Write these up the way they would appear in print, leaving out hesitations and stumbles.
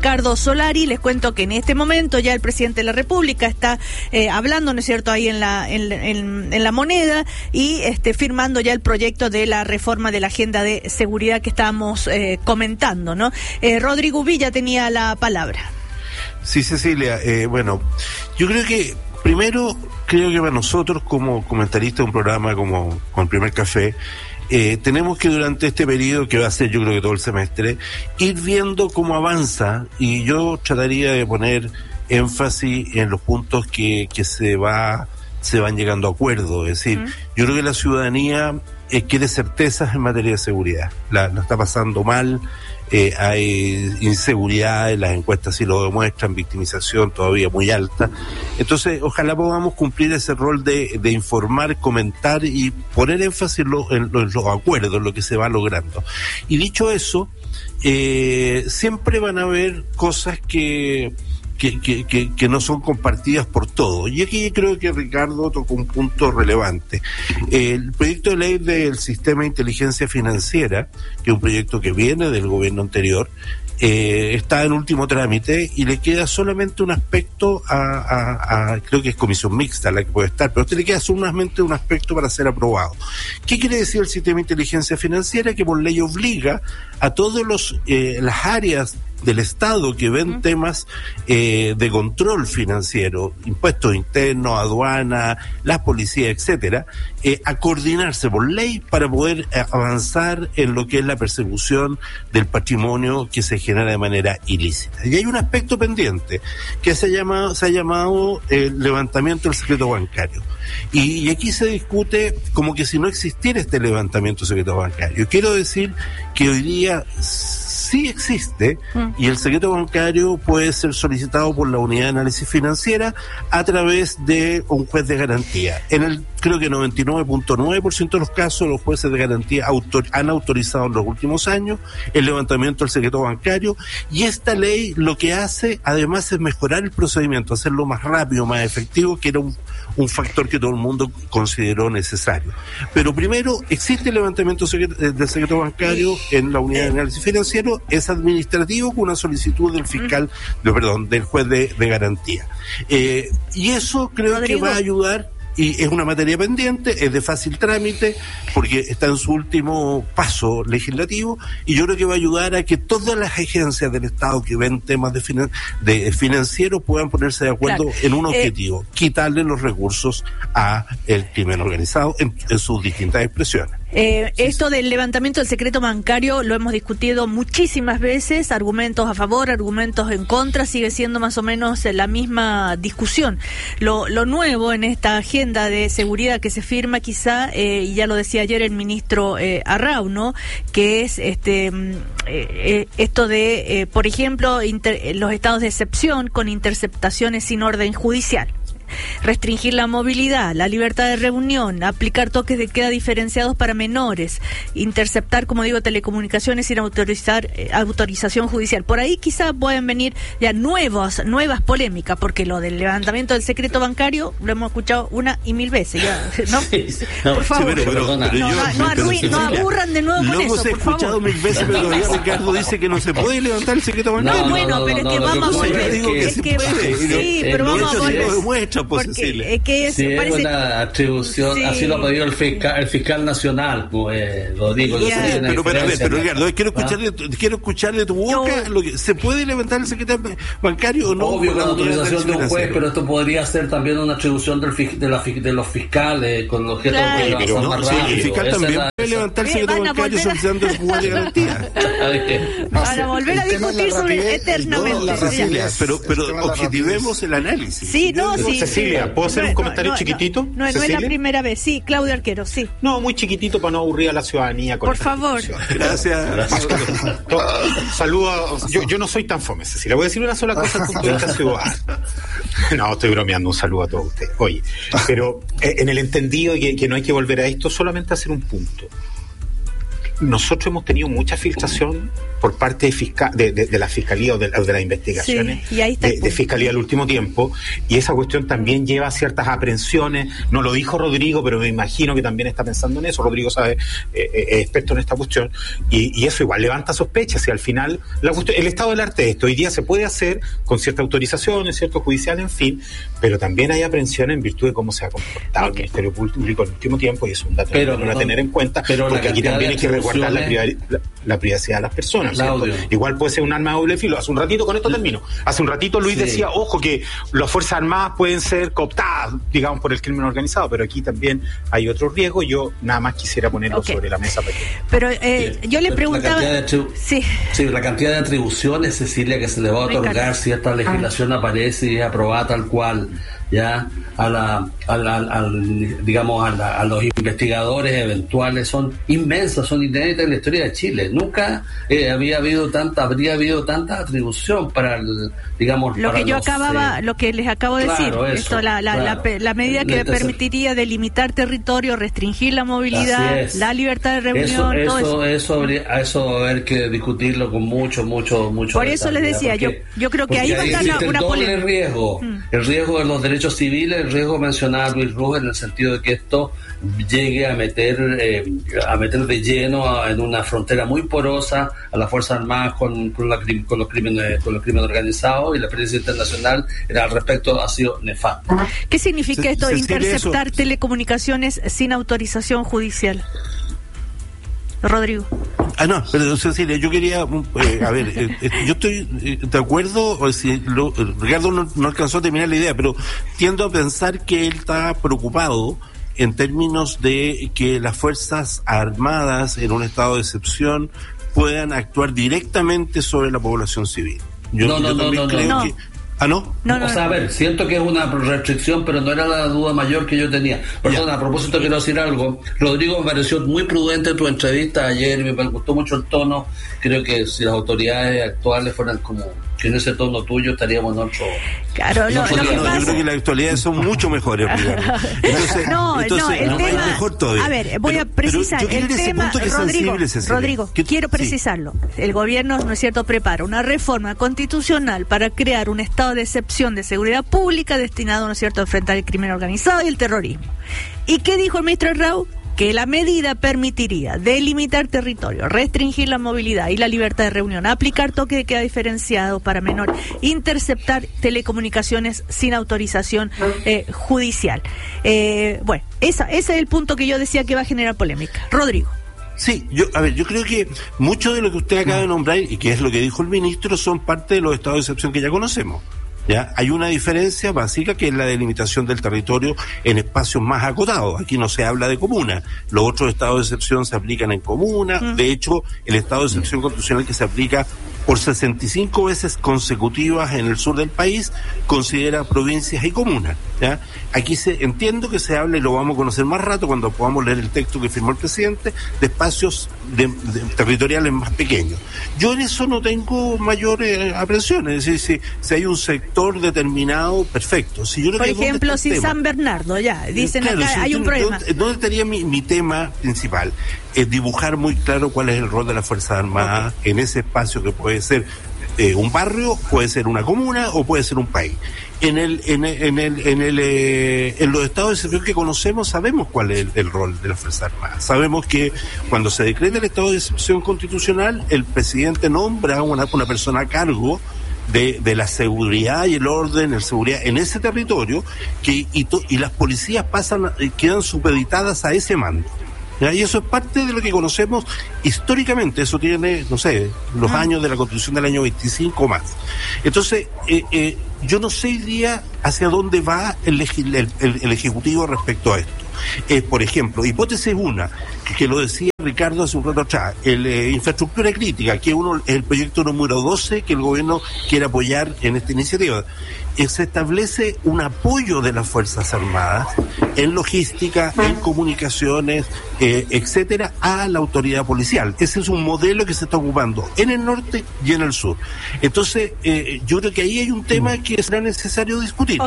Ricardo Solari. Les cuento que en este momento ya el presidente de la República está hablando, ¿no es cierto?, ahí en la Moneda y firmando ya el proyecto de la reforma de la agenda de seguridad que estábamos comentando, ¿no? Rodrigo Villa tenía la palabra. Sí, Cecilia, bueno, yo creo que primero, para nosotros como comentaristas de un programa como con el Primer Café, tenemos que durante este periodo, que va a ser yo creo que todo el semestre, ir viendo cómo avanza, y yo trataría de poner énfasis en los puntos que se van llegando a acuerdo. Es decir, yo creo que la ciudadanía quiere certezas en materia de seguridad, la está pasando mal. Hay inseguridad, las encuestas sí lo demuestran, victimización todavía muy alta. Entonces, ojalá podamos cumplir ese rol de informar, comentar y poner énfasis en los acuerdos, en lo que se va logrando. Y dicho eso, siempre van a haber cosas que no son compartidas por todos. Y aquí creo que Ricardo tocó un punto relevante. El proyecto de ley del sistema de inteligencia financiera, que es un proyecto que viene del gobierno anterior, está en último trámite y le queda solamente un aspecto creo que es comisión mixta la que puede estar, pero a usted le queda solamente un aspecto para ser aprobado. ¿Qué quiere decir el sistema de inteligencia financiera? Que por ley obliga a todos las áreas del Estado que ven temas de control financiero, impuestos internos, aduana, las policías, etcétera, a coordinarse por ley para poder avanzar en lo que es la persecución del patrimonio que se genera de manera ilícita. Y hay un aspecto pendiente que se ha llamado el levantamiento del secreto bancario. Y aquí se discute como que si no existiera este levantamiento del secreto bancario. Quiero decir que hoy día sí existe, y el secreto bancario puede ser solicitado por la unidad de análisis financiera a través de un juez de garantía. En el, creo que 99.9% de los casos, los jueces de garantía han autorizado en los últimos años el levantamiento del secreto bancario, y esta ley lo que hace además es mejorar el procedimiento, hacerlo más rápido, más efectivo, que era un factor que todo el mundo consideró necesario. Pero primero, existe el levantamiento del secreto bancario en la unidad de análisis financiero, es administrativo con una solicitud del fiscal, del juez de garantía. Y eso creo Rodrigo, que va a ayudar, y es una materia pendiente, es de fácil trámite, porque está en su último paso legislativo, y yo creo que va a ayudar a que todas las agencias del Estado que ven temas de financieros puedan ponerse de acuerdo en un objetivo: quitarle los recursos a el crimen organizado en sus distintas expresiones. Esto del levantamiento del secreto bancario lo hemos discutido muchísimas veces, argumentos a favor, argumentos en contra, sigue siendo más o menos la misma discusión. Lo nuevo en esta agenda de seguridad que se firma quizá, y ya lo decía ayer el ministro Arrau, ¿no?, que es esto de, por ejemplo, los estados de excepción con interceptaciones sin orden judicial. Restringir la movilidad, la libertad de reunión, aplicar toques de queda diferenciados para menores, interceptar, como digo, telecomunicaciones sin autorización judicial. Por ahí quizá pueden venir ya nuevas polémicas, porque lo del levantamiento del secreto bancario lo hemos escuchado una y mil veces ya, ¿no? Sí, por favor, no aburran de nuevo con eso, por favor. Lo hemos escuchado mil veces, pero todavía Ricardo dice que no se puede levantar el secreto bancario. Pero es que vamos a volver. Sí, pero vamos a volver. Porque es una atribución, así lo ha pedido el fiscal nacional, pues, lo digo. Pero Ricardo, quiero escucharle tu boca. ¿Se puede levantar el secreto bancario o no? Obvio, con la autorización de un juez, pero esto podría ser también una atribución de los fiscales con objeto de avanzar más rápido. El fiscal también puede levantar el secreto bancario solicitando el juez de garantía. Para volver a discutir sobre eternamente. Pero objetivemos el análisis. Sí. Cecilia, ¿puedo hacer un comentario chiquitito? No es la primera vez. Sí, Claudio Arquero, sí. No, muy chiquitito para no aburrir a la ciudadanía. Por favor. Gracias. Saludos. Yo no soy tan fome, Cecilia. Voy a decir una sola cosa al punto de vista ciudadano. No, estoy bromeando. Un saludo a todos ustedes. Oye, pero en el entendido de que no hay que volver a esto, solamente hacer un punto. Nosotros hemos tenido mucha filtración por parte de la Fiscalía o de las investigaciones de Fiscalía al último tiempo, y esa cuestión también lleva a ciertas aprehensiones. No lo dijo Rodrigo, pero me imagino que también está pensando en eso. Rodrigo sabe, es experto en esta cuestión, y eso igual levanta sospechas, y al final el estado del arte de esto hoy día se puede hacer con cierta autorización, cierto judicial, en fin, pero también hay aprehensiones en virtud de cómo se ha comportado el Ministerio Público en el último tiempo, y es un dato a tener en cuenta, porque aquí también hay que resguardar la privacidad de las personas. Igual puede ser un arma de doble filo. Hace un ratito, con esto termino, hace un ratito Luis decía, ojo, que las Fuerzas Armadas pueden ser cooptadas, digamos, por el crimen organizado, pero aquí también hay otro riesgo. Yo nada más quisiera ponerlo sobre la mesa. Pero yo le preguntaba... La cantidad de atribuciones, Cecilia, que se le va a otorgar si esta legislación aparece y es aprobada tal cual, ya a los investigadores eventuales son inmensas, son inéditas en la historia de Chile. Nunca habría habido tanta atribución para lo que les acabo de decir. Esto, la medida que permitiría delimitar territorio, restringir la movilidad, la libertad de reunión, eso va a haber que discutirlo con mucho por eso les decía, yo creo que ahí va a estar una polémica. El riesgo de los derechos civiles, el riesgo mencionado a Luis Ruz, en el sentido de que esto llegue a meter de lleno en una frontera muy porosa a las Fuerzas Armadas con los crímenes organizados, y la experiencia internacional al respecto ha sido nefasta. ¿Qué significa esto de interceptar telecomunicaciones sin autorización judicial? Rodrigo. Pero Cecilia, yo quería, yo estoy de acuerdo, Ricardo no alcanzó a terminar la idea, pero tiendo a pensar que él está preocupado en términos de que las Fuerzas Armadas en un estado de excepción puedan actuar directamente sobre la población civil. No. O sea, a ver, siento que es una restricción, pero no era la duda mayor que yo tenía. Perdón, a propósito quiero decir algo. Rodrigo, me pareció muy prudente tu entrevista ayer, me gustó mucho el tono. Creo que si las autoridades actuales fueran como que en ese tono tuyo estaríamos en otro... Claro, yo creo que las actualidades son mucho mejores. Entonces, el tema... mejor todavía. A ver, voy a precisar el tema, Rodrigo, quiero precisarlo. El gobierno, ¿no es cierto?, prepara una reforma constitucional para crear un estado de excepción de seguridad pública destinado, ¿no es cierto?, a enfrentar el crimen organizado y el terrorismo. ¿Y qué dijo el ministro Raúl? Que la medida permitiría delimitar territorio, restringir la movilidad y la libertad de reunión, aplicar toque de queda diferenciado para menor, interceptar telecomunicaciones sin autorización judicial. Ese es el punto que yo decía que va a generar polémica. Rodrigo. Sí, yo creo que mucho de lo que usted acaba de nombrar, y que es lo que dijo el ministro, son parte de los estados de excepción que ya conocemos. ¿Ya? Hay una diferencia básica, que es la delimitación del territorio en espacios más acotados. Aquí no se habla de comuna. Los otros estados de excepción se aplican en comuna. De hecho, el estado de excepción constitucional que se aplica por 65 veces consecutivas en el sur del país considera provincias y comunas. ¿Ya? Aquí entiendo que se habla, y lo vamos a conocer más rato cuando podamos leer el texto que firmó el presidente, de espacios territoriales más pequeños. Yo en eso no tengo mayor aprensión. Es decir, si hay un sector determinado, perfecto. Por ejemplo, si San Bernardo, dicen claro, acá hay un problema. ¿Dónde estaría mi tema principal? Es dibujar muy claro cuál es el rol de las Fuerzas Armadas en ese espacio, que puede ser un barrio, puede ser una comuna o puede ser un país. En los estados de excepción que conocemos sabemos cuál es el rol de las Fuerzas Armadas. Sabemos que cuando se decreta el estado de excepción constitucional, el presidente nombra a una persona a cargo de la seguridad y el orden, la seguridad en ese territorio, y las policías quedan supeditadas a ese mando. ¿Ya? Y eso es parte de lo que conocemos históricamente. Eso tiene, no sé, los años de la Constitución del año 25 más. Entonces, yo no sé hoy día hacia dónde va el Ejecutivo respecto a esto. Por ejemplo, hipótesis una, que lo decía Ricardo hace un rato atrás, infraestructura crítica, que es el proyecto número 12 que el gobierno quiere apoyar en esta iniciativa. Se establece un apoyo de las Fuerzas Armadas en logística, en comunicaciones, etcétera, a la autoridad policial. Ese es un modelo que se está ocupando en el norte y en el sur. Entonces, yo creo que ahí hay un tema que será necesario discutir.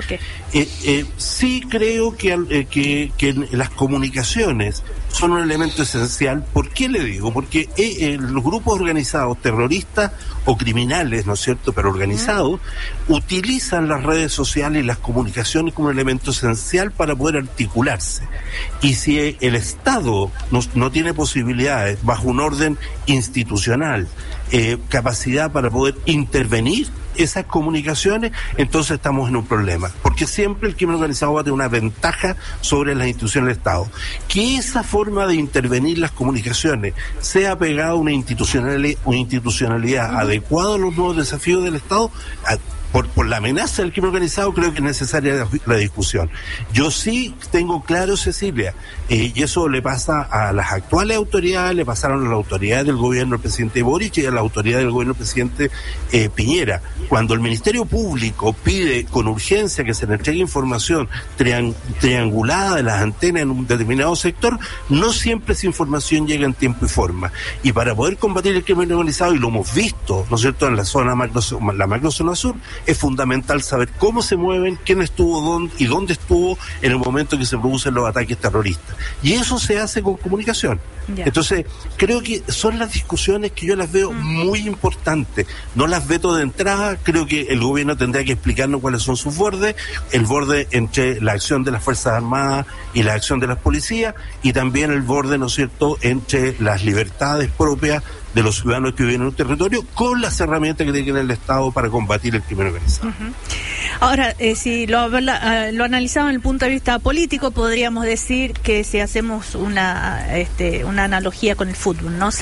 Sí creo que las comunicaciones son un elemento esencial ¿Por qué le digo? Porque los grupos organizados, terroristas o criminales, ¿no es cierto?, pero organizados, utilizan las redes sociales y las comunicaciones como un elemento esencial para poder articularse. Y si el Estado no tiene posibilidades, bajo un orden institucional, capacidad para poder intervenir esas comunicaciones, entonces estamos en un problema, porque siempre el crimen organizado va a tener una ventaja sobre las instituciones del Estado. Que esa forma de intervenir las comunicaciones sea pegada a una institucionalidad adecuada a los nuevos desafíos del Estado, por la amenaza del crimen organizado, creo que es necesaria la discusión. Yo sí tengo claro, Cecilia, y eso le pasa a las actuales autoridades, le pasaron a las autoridades del gobierno del presidente Boric y a la autoridad del gobierno del presidente Piñera. Cuando el Ministerio Público pide con urgencia que se le entregue información triangulada de las antenas en un determinado sector, no siempre esa información llega en tiempo y forma. Y para poder combatir el crimen organizado, y lo hemos visto, ¿no es cierto?, en la macrozona sur, es fundamental saber cómo se mueven, quién estuvo dónde estuvo en el momento que se producen los ataques terroristas. Y eso se hace con comunicación. Yeah. Entonces, creo que son las discusiones que yo las veo muy importantes. No las veto de entrada, creo que el gobierno tendría que explicarnos cuáles son sus bordes, el borde entre la acción de las Fuerzas Armadas y la acción de las policías, y también el borde, ¿no es cierto?, entre las libertades propias de los ciudadanos que viven en un territorio, con las herramientas que tiene el Estado para combatir el crimen organizado. Ahora, si lo analizamos desde el punto de vista político, podríamos decir que si hacemos una analogía con el fútbol, ¿no?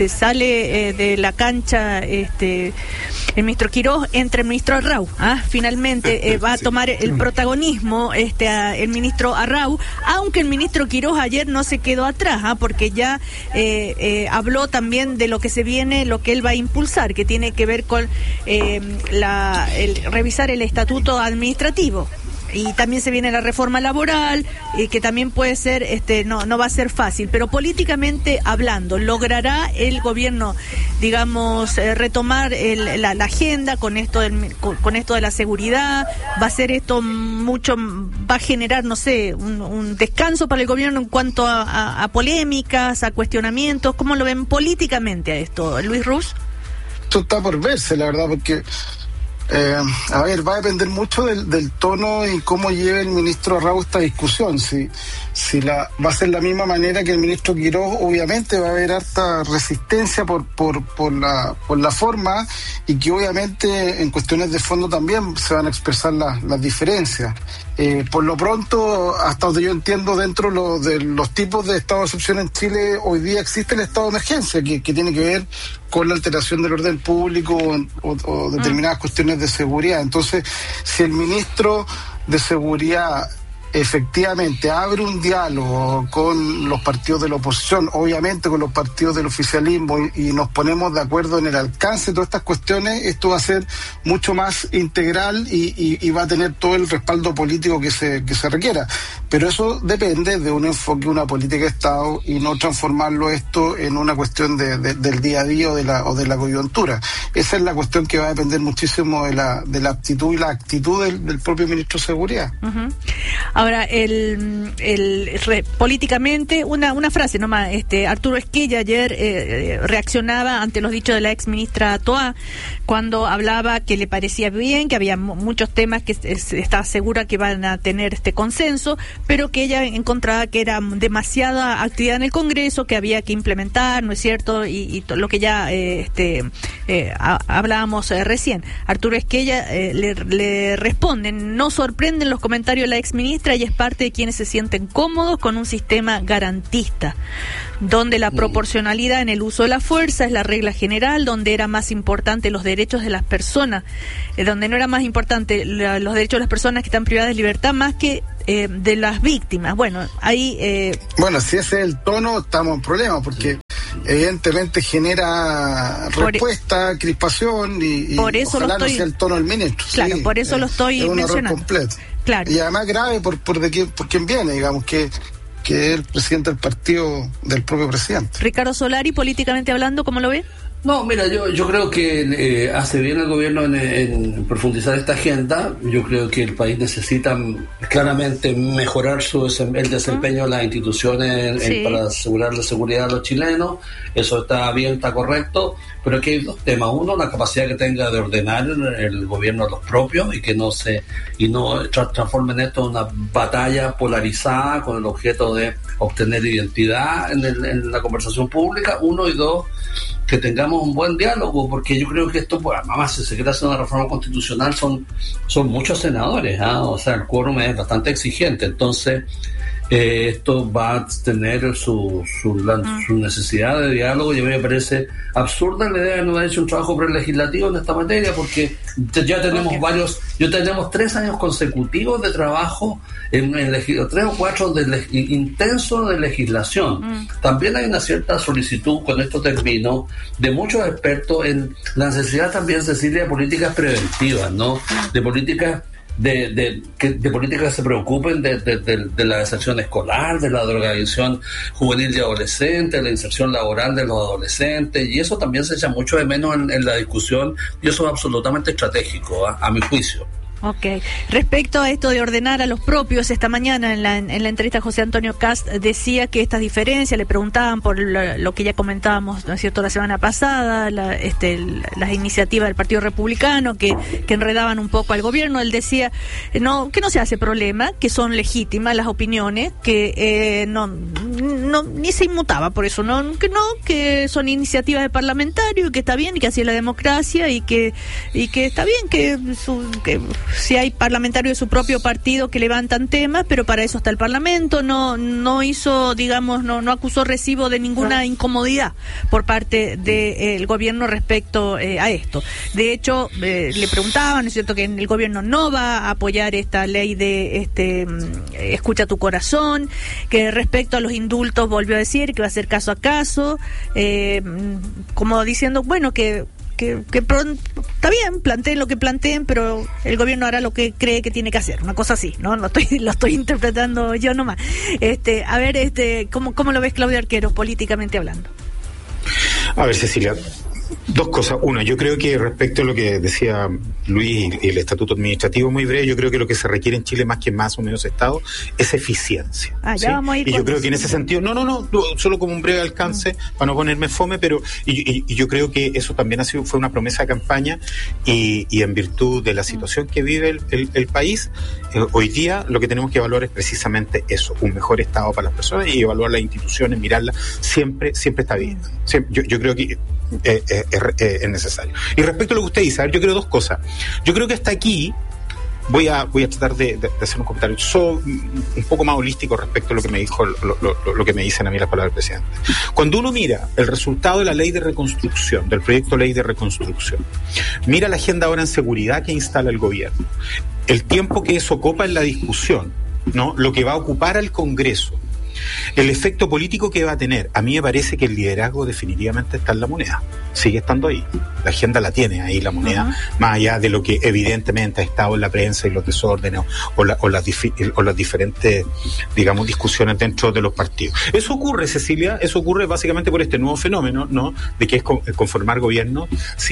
Sale de la cancha el ministro Quirós, entra el ministro Arrau, finalmente va a tomar el protagonismo el ministro Arrau, aunque el ministro Quirós ayer no se quedó atrás, porque ya habló también de lo que se viene, lo que él va a impulsar, que tiene que ver con revisar el estatuto administrativo. Y también se viene la reforma laboral, que también puede ser, no va a ser fácil, pero políticamente hablando, ¿logrará el gobierno, digamos, retomar la agenda con esto con esto de la seguridad? ¿Va a ser esto va a generar, no sé, un descanso para el gobierno en cuanto a polémicas, a cuestionamientos? ¿Cómo lo ven políticamente a esto, Luis Ruz? Esto está por verse, la verdad, porque va a depender mucho del tono y cómo lleve el ministro Arrau esta discusión. Si va a ser la misma manera que el ministro Quirós, obviamente va a haber harta resistencia por la forma, y que obviamente en cuestiones de fondo también se van a expresar las diferencias. Por lo pronto, hasta donde yo entiendo, dentro de los tipos de estado de excepción en Chile, hoy día existe el estado de emergencia, que tiene que ver con la alteración del orden público o determinadas cuestiones de seguridad. Entonces, si el ministro de Seguridad efectivamente abre un diálogo con los partidos de la oposición, obviamente con los partidos del oficialismo, y nos ponemos de acuerdo en el alcance de todas estas cuestiones, esto va a ser mucho más integral y va a tener todo el respaldo político que se requiera. Pero eso depende de un enfoque, una política de Estado, y no transformarlo esto en una cuestión del día a día o de la coyuntura. Esa es la cuestión que va a depender muchísimo de la aptitud y la actitud del propio ministro de Seguridad. Ahora, políticamente, una frase nomás, Arturo Esquella ayer reaccionaba ante los dichos de la ex ministra Toá, cuando hablaba que le parecía bien, que había muchos temas que estaba segura que van a tener este consenso, pero que ella encontraba que era demasiada actividad en el Congreso, que había que implementar, ¿no es cierto? Y lo que ya hablábamos recién. Arturo Esquella le responden: no sorprenden los comentarios de la ex ministra, y es parte de quienes se sienten cómodos con un sistema garantista, donde la proporcionalidad en el uso de la fuerza es la regla general, donde era más importante los derechos de las personas, donde no era más importante los derechos de las personas que están privadas de libertad más que de las víctimas. Bueno, ahí... Bueno, si ese es el tono, estamos en problemas, porque evidentemente genera respuesta, crispación, y por eso ojalá no sea el tono del ministro. Claro, sí, por eso lo estoy mencionando. Error completo. Claro. Y además grave por quién viene, digamos, que es el presidente del partido del propio presidente. Ricardo Solari, políticamente hablando, ¿cómo lo ve? No, mira, yo creo que hace bien el gobierno en profundizar esta agenda. Yo creo que el país necesita claramente mejorar el desempeño de las instituciones para asegurar la seguridad de los chilenos. Eso está bien, está correcto, pero aquí hay dos temas. Uno, la capacidad que tenga de ordenar el gobierno a los propios y que no transformen esto en una batalla polarizada con el objeto de obtener identidad en la conversación pública. Uno, y dos, que tengamos un buen diálogo, porque yo creo que esto, además, si se quiere hacer una reforma constitucional, son muchos senadores, o sea, el quórum es bastante exigente, entonces esto va a tener su necesidad de diálogo, y a mí me parece absurda la idea de no haber hecho un trabajo prelegislativo en esta materia, porque ya tenemos tenemos 3 años consecutivos de trabajo en 3 o 4 intenso de legislación. También hay una cierta solicitud, con esto termino, de muchos expertos en la necesidad también, Cecilia, de políticas preventivas, ¿no? De políticas de políticas que se preocupen de la deserción escolar, de la drogadicción juvenil y adolescente, de la inserción laboral de los adolescentes, y eso también se echa mucho de menos en la discusión, y eso es absolutamente estratégico, a mi juicio. Ok. Respecto a esto de ordenar a los propios, esta mañana en la entrevista José Antonio Kast decía que estas diferencias, le preguntaban por lo que ya comentábamos, ¿no es cierto?, la semana pasada, las iniciativas del Partido Republicano que enredaban un poco al gobierno. Él decía que no se hace problema, que son legítimas las opiniones, que no ni se inmutaba por eso, que son iniciativas de parlamentarios, y que está bien, y que así es la democracia, y que está bien que si hay parlamentarios de su propio partido que levantan temas, pero para eso está el Parlamento. No hizo, digamos, no acusó recibo de ninguna incomodidad por parte del gobierno respecto a esto. De hecho, le preguntaban, ¿no es cierto?, que el gobierno no va a apoyar esta ley de escucha tu corazón, que respecto a los indultos volvió a decir que va a hacer caso a caso, como diciendo, bueno, que está bien, planteen lo que planteen, pero el gobierno hará lo que cree que tiene que hacer, una cosa así, ¿no? Lo estoy interpretando yo nomás. A ver, ¿cómo lo ves, Claudio Arquero, políticamente hablando? A ver, Cecilia, dos cosas. Una, yo creo que respecto a lo que decía Luis y el estatuto administrativo, muy breve, yo creo que lo que se requiere en Chile, más que más o menos Estado, es eficiencia. Ya vamos a ir. Y yo creo que en ese sentido, no, solo como un breve alcance, para no ponerme fome, pero y yo creo que eso también fue una promesa de campaña, y en virtud de la situación que vive el país, hoy día lo que tenemos que evaluar es precisamente eso, un mejor Estado para las personas, y evaluar las instituciones, mirarlas, siempre está bien. Yo creo que es necesario. Y respecto a lo que usted dice, yo creo dos cosas. Yo creo que hasta aquí voy a tratar de hacer un comentario un poco más holístico respecto a lo que me dijo, lo que me dicen a mí las palabras del presidente. Cuando uno mira el resultado de la ley de reconstrucción, del proyecto de ley de reconstrucción, mira la agenda ahora en seguridad que instala el gobierno, el tiempo que eso ocupa en la discusión, ¿no?, lo que va a ocupar al Congreso, el efecto político que va a tener, a mí me parece que el liderazgo definitivamente está en la moneda, sigue estando ahí, la agenda la tiene ahí la moneda, más allá de lo que evidentemente ha estado en la prensa y los desórdenes o las diferentes, digamos, discusiones dentro de los partidos. Eso ocurre, Cecilia, básicamente por este nuevo fenómeno, ¿no?, de que es conformar gobierno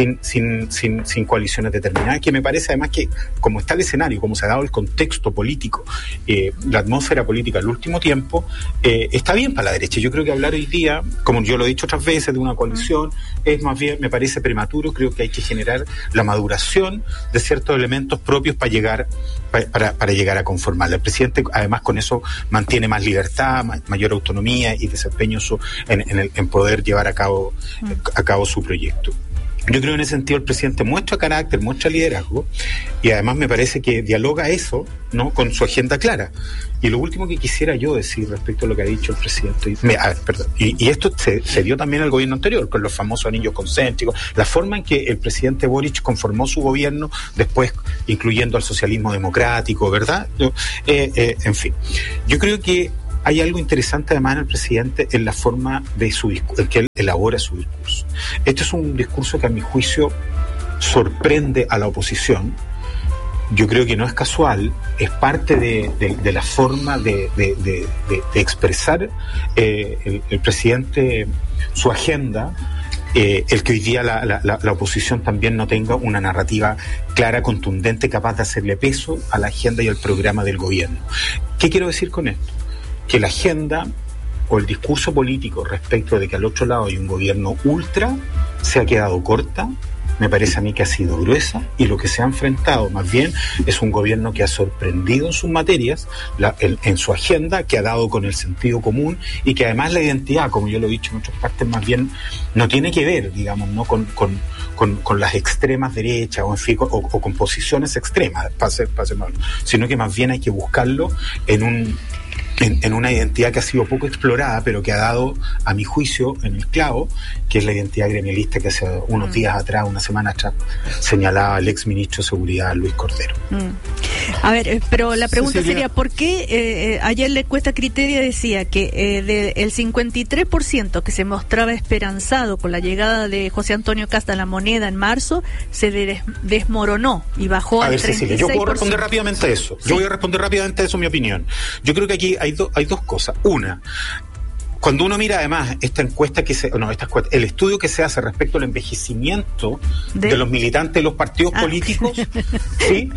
sin coaliciones determinadas, que me parece además que, como está el escenario, como se ha dado el contexto político, la atmósfera política el último tiempo, está bien para la derecha. Yo creo que hablar hoy día, como yo lo he dicho otras veces, de una coalición es más bien, me parece prematuro. Creo que hay que generar la maduración de ciertos elementos propios para llegar a conformarla. El presidente, además, con eso mantiene más libertad, mayor autonomía y desempeño en poder llevar a cabo su proyecto. Yo creo que en ese sentido el presidente muestra carácter, muestra liderazgo, y además me parece que dialoga eso, ¿no?, con su agenda clara. Y lo último que quisiera yo decir respecto a lo que ha dicho el presidente, y esto se dio también al gobierno anterior, con los famosos anillos concéntricos, la forma en que el presidente Boric conformó su gobierno, después incluyendo al socialismo democrático, ¿verdad? En fin, yo creo que hay algo interesante además en el presidente, en la forma de su discurso, en que él elabora su discurso. Este es un discurso que a mi juicio sorprende a la oposición. Yo creo que no es casual, es parte de la forma de expresar el presidente su agenda, el que hoy día la oposición también no tenga una narrativa clara, contundente, capaz de hacerle peso a la agenda y al programa del gobierno. ¿Qué quiero decir con esto? Que la agenda o el discurso político respecto de que al otro lado hay un gobierno ultra se ha quedado corta. Me parece a mí que ha sido gruesa, y lo que se ha enfrentado más bien es un gobierno que ha sorprendido en sus materias, en su agenda, que ha dado con el sentido común, y que además la identidad, como yo lo he dicho en otras partes, más bien no tiene que ver, digamos, ¿no? con las extremas derechas o, en fin, o con posiciones extremas, para ser malo, sino que más bien hay que buscarlo en una identidad que ha sido poco explorada, pero que ha dado, a mi juicio, en el clavo, que es la identidad gremialista que hace unos días atrás, una semana atrás, señalaba el ex ministro de Seguridad, Luis Cordero. A ver, pero la pregunta sería, ¿por qué ayer la encuesta Criteria decía que del 53% que se mostraba esperanzado con la llegada de José Antonio Kast a La Moneda en marzo, se desmoronó y bajó al 36%? A ver, Cecilia, yo puedo responder rápidamente a eso. ¿Sí? Yo voy a responder rápidamente a eso, mi opinión. Yo creo que aquí hay dos cosas. Una, cuando uno mira además esta encuesta el estudio que se hace respecto al envejecimiento de los militantes de los partidos políticos, ¿sí?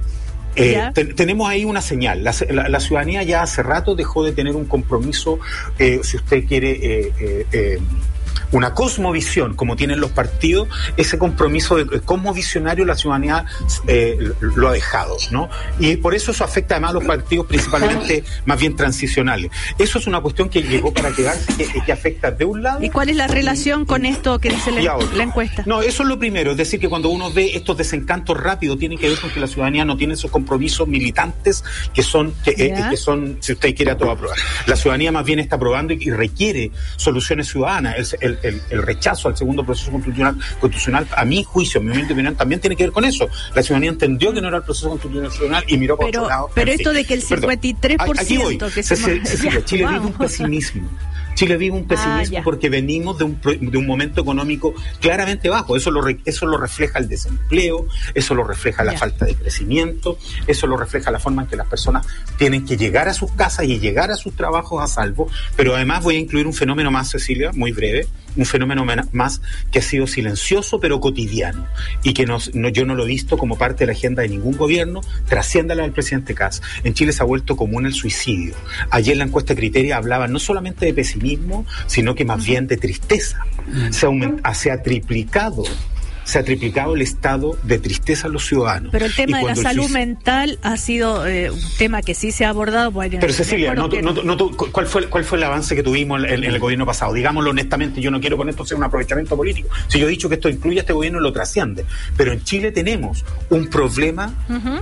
Tenemos ahí una señal. La ciudadanía ya hace rato dejó de tener un compromiso, si usted quiere, una cosmovisión como tienen los partidos. Ese compromiso cosmovisionario la ciudadanía lo ha dejado, ¿no? Y por eso afecta además a los partidos principalmente más bien transicionales. Eso es una cuestión que llegó para quedarse, que afecta de un lado. ¿Y cuál es la relación con esto que dice la encuesta? No, eso es lo primero, es decir, que cuando uno ve estos desencantos rápidos, tiene que ver con que la ciudadanía no tiene esos compromisos militantes que son, si usted quiere, a toda prueba. La ciudadanía más bien está probando y requiere soluciones ciudadanas. El rechazo al segundo proceso constitucional, a mi juicio, a mi opinión, también tiene que ver con eso. La ciudadanía entendió que no era el proceso constitucional y miró para otro lado. Pero esto de que el 53% que Chile vive un pesimismo. Chile vive un pesimismo porque venimos de un momento económico claramente bajo. Eso lo refleja el desempleo, eso lo refleja la falta de crecimiento, eso lo refleja la forma en que las personas tienen que llegar a sus casas y llegar a sus trabajos a salvo. Pero además voy a incluir un fenómeno más, Cecilia, muy breve, un fenómeno más que ha sido silencioso pero cotidiano, y que yo no lo he visto como parte de la agenda de ningún gobierno, trasciende la del presidente Kast. En Chile se ha vuelto común el suicidio. Ayer la encuesta Criteria hablaba no solamente de pesimismo, sino que más bien de tristeza. Se ha triplicado el estado de tristeza en los ciudadanos. Pero el tema de la salud mental ha sido un tema que sí se ha abordado. Pero Cecilia, ¿cuál fue el avance que tuvimos en el gobierno pasado? Digámoslo honestamente, yo no quiero con esto ser un aprovechamiento político. Si yo he dicho que esto incluye a este gobierno, lo trasciende. Pero en Chile tenemos un problema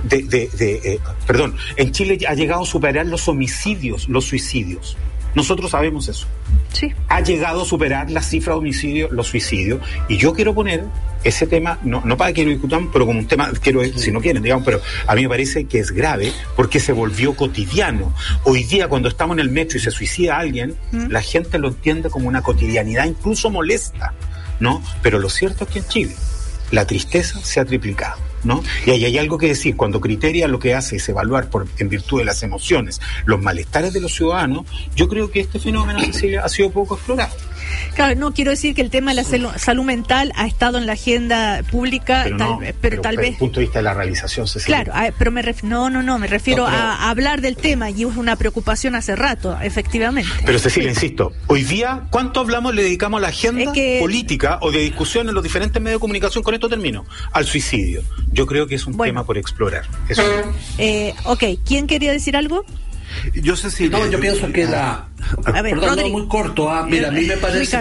en Chile ha llegado a superar los homicidios, los suicidios. Nosotros sabemos eso. Sí. Ha llegado a superar la cifra de homicidios, los suicidios, y yo quiero poner ese tema, no para que lo discutamos, pero como un tema, si no quieren, digamos, pero a mí me parece que es grave porque se volvió cotidiano. Hoy día, cuando estamos en el metro y se suicida alguien, la gente lo entiende como una cotidianidad, incluso molesta, ¿no? Pero lo cierto es que en Chile la tristeza se ha triplicado, ¿no? Y ahí hay algo que decir. Cuando Criteria lo que hace es evaluar en virtud de las emociones los malestares de los ciudadanos, yo creo que este fenómeno, Cecilia, ha sido poco explorado. Claro, no quiero decir que el tema de la salud mental ha estado en la agenda pública, pero tal vez desde el punto de vista de la realización, Cecilia. Claro, pero me refiero a hablar del tema, y es una preocupación hace rato, efectivamente. Pero Cecilia, insisto, hoy día, ¿cuánto le dedicamos a la agenda política o de discusión en los diferentes medios de comunicación? Con esto termino. Al suicidio. Yo creo que es un tema por explorar. Ok, ¿quién quería decir algo? Yo pienso que muy corto. Mira, a mí me parece,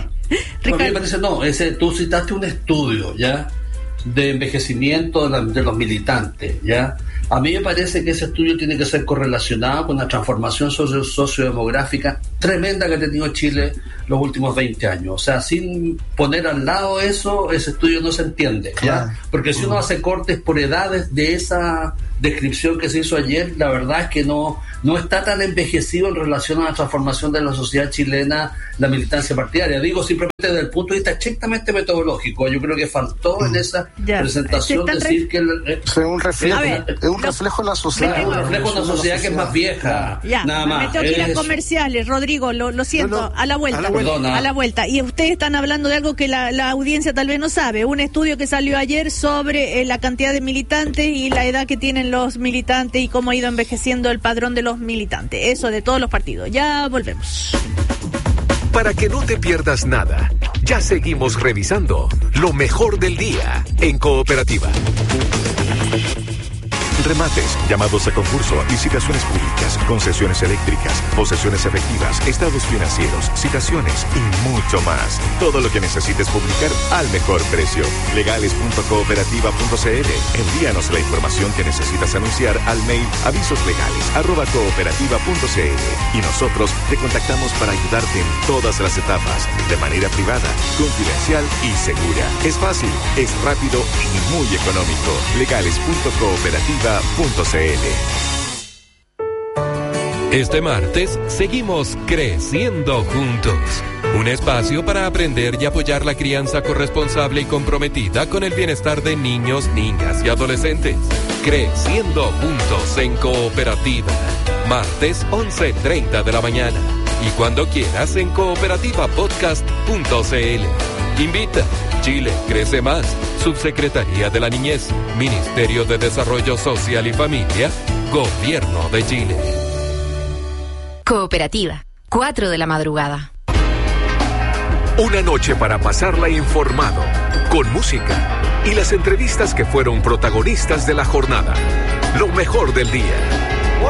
tú citaste un estudio, ¿ya?, de envejecimiento de los militantes, ¿ya? A mí me parece que ese estudio tiene que ser correlacionado con la transformación sociodemográfica tremenda que ha tenido Chile los últimos 20 años. O sea, sin poner al lado eso, ese estudio no se entiende, ¿ya? Porque si uno hace cortes por edades de esa descripción que se hizo ayer, la verdad es que no está tan envejecido en relación a la transformación de la sociedad chilena, la militancia partidaria. Digo simplemente desde el punto de vista estrictamente metodológico. Yo creo que faltó en esa presentación decir que es un reflejo de la sociedad. Es un reflejo de una sociedad que es más vieja. Nada más. Me tengo que ir a comerciales, Rodrigo. Rodrigo, lo siento, a la vuelta. Y ustedes están hablando de algo que la audiencia tal vez no sabe. Un estudio que salió ayer sobre la cantidad de militantes y la edad que tienen los militantes y cómo ha ido envejeciendo el padrón de los militantes. Eso de todos los partidos. Ya volvemos. Para que no te pierdas nada, ya seguimos revisando lo mejor del día en Cooperativa. Remates, llamados a concurso, licitaciones públicas, concesiones eléctricas, posesiones efectivas, estados financieros, citaciones y mucho más. Todo lo que necesites publicar al mejor precio. Legales.cooperativa.cl. Envíanos la información que necesitas anunciar al mail avisoslegales@cooperativa.cl y nosotros te contactamos para ayudarte en todas las etapas, de manera privada, confidencial y segura. Es fácil, es rápido y muy económico. Legales.cooperativa.cl. Este martes seguimos creciendo juntos. Un espacio para aprender y apoyar la crianza corresponsable y comprometida con el bienestar de niños, niñas y adolescentes. Creciendo juntos en Cooperativa. Martes 11:30 de la mañana. Y cuando quieras en cooperativapodcast.cl. Invita. Chile crece más. Subsecretaría de la Niñez. Ministerio de Desarrollo Social y Familia. Gobierno de Chile. Cooperativa. 4 de la madrugada. Una noche para pasarla informado, con música y las entrevistas que fueron protagonistas de la jornada. Lo mejor del día.